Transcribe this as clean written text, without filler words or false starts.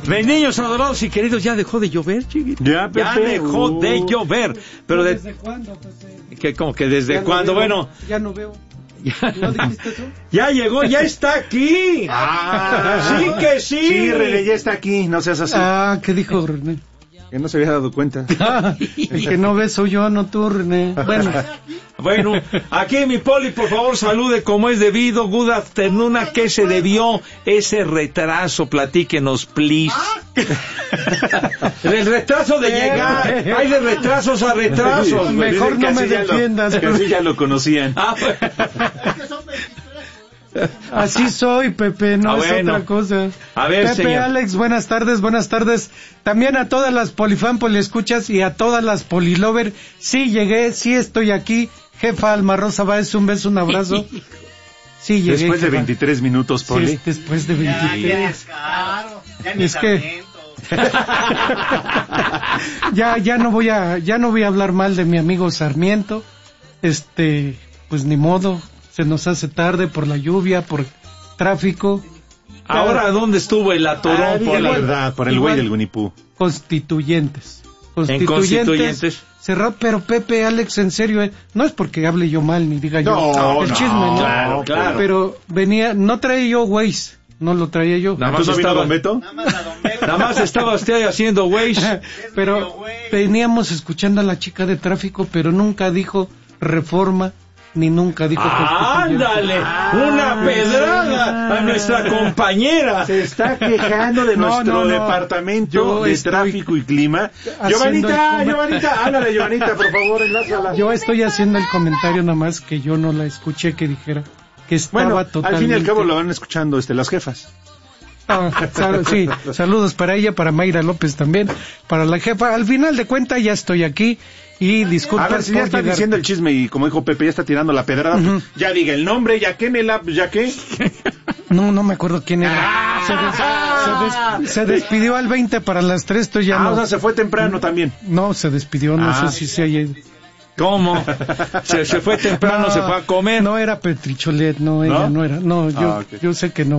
Mis niños adorados y queridos, ya dejó de llover, chiquito. Ya, Pepe. Ya dejó de llover. Pero ¿Desde cuándo, Pepe? ¿Qué, como que desde Ya no cuándo? veo, Bueno, ya no veo. ya, ¿No dijiste tú? ya llegó, ya está aquí. Sí que sí. Sí, René, ya está aquí, no seas así. ¿Qué dijo René? Que no se había dado cuenta. El que no ve soy yo, no tú, René. Bueno, aquí mi Poli, por favor, salude como es debido. Good afternoon. ¿A qué se debió ese retraso? Platíquenos, please. El retraso de llegar. Hay de retrasos a retrasos. Mejor no me defiendas. Que así ya lo conocían. Así soy, Pepe, no es bueno. otra cosa. A ver, Pepe, señor. Alex, buenas tardes. También a todas las polifan, poliescuchas y a todas las polilover. Sí llegué, sí estoy aquí. Jefa Alma Rosa Báez, un beso, un abrazo. Sí llegué. Después de jefa. 23 minutos, Poli. Sí, después de 23. Claro, ya ni Es que Sarmiento. ya no voy a hablar mal de mi amigo Sarmiento. Pues ni modo, se nos hace tarde por la lluvia, por tráfico. Ahora, ¿dónde estuvo el atorón, Diga Poli? la verdad, por el güey del Winnie Pooh. Constituyentes. En Constituyentes. Cerrado, pero Pepe, Alex, en serio, no es porque hable yo mal ni diga yo el chisme, ¿no? Claro. Pero no traía yo Waze, no lo traía yo. Nada más ¿Entonces no vino estaba, Don Beto? Nada más a Don Beto. nada más estaba usted haciendo Waze. Pero veníamos escuchando a la chica de tráfico, pero nunca dijo reforma, ni nunca dijo constituyente. ¡Ándale! ¡Una pedrada a nuestra compañera! Se está quejando de No, nuestro no. departamento Yo de estoy tráfico y clima. haciendo Giovanita, háblale, Giovanita, por favor, enlázala. Yo estoy haciendo el comentario nada más que yo no la escuché que dijera que estaba Bueno, totalmente... al fin y al cabo lo van escuchando las jefas. Sí, saludos para ella, para Mayra López también, para la jefa. Al final de cuentas ya estoy aquí y A disculpen ver, si ya por está llegar. diciendo el chisme y como dijo Pepe, ya está tirando la pedrada, pues, ya diga el nombre, ya quémela, ya qué. No me acuerdo quién era. Se despidió al 20 para las 3, esto ya O no. sea, se fue temprano también. No, se despidió, no sé si se haya ido. ¿Cómo? Se fue temprano, No, se fue a comer. No era Petricholet, no, ella no era. No, Ok. yo sé que no.